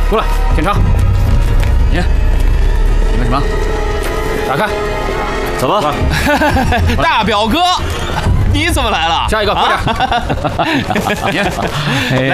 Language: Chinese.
过来检查。你们什么？打开。 走吧。 大表哥，你怎么来了？ 下一个，快点。